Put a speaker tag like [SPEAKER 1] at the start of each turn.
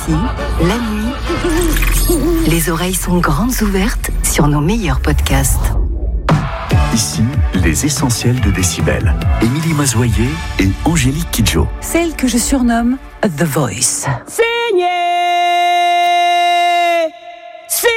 [SPEAKER 1] Ici, la nuit, les oreilles sont grandes ouvertes sur nos meilleurs podcasts.
[SPEAKER 2] Ici, les essentiels de Décibel. Émilie Mazoyer et Angélique Kidjo.
[SPEAKER 1] Celle que je surnomme The Voice.
[SPEAKER 3] Signé